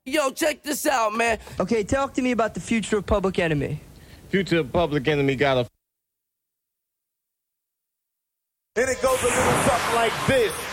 Yo, check this out, man. Okay, talk to me about the future of Public Enemy. Future of Public Enemy got a... And it goes a little something like this.